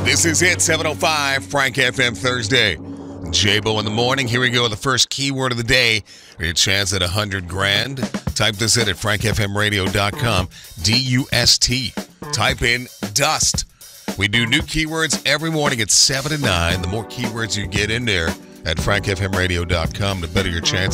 This is it, 7:05, Frank FM Thursday. J-Bo in the morning. Here we go. The first keyword of the day. Your chance at $100,000. Type this in at frankfmradio.com. D-U-S-T. Type in dust. We do new keywords every morning at 7 to 9. The more keywords you get in there at frankfmradio.com, the better your chance